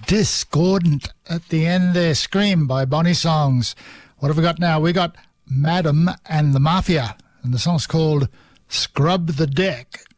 Discordant at the end there. Scream by Bonnie Songs. What have we got now? We got Madam and the Mafia, and the song's called Scrub the Deck.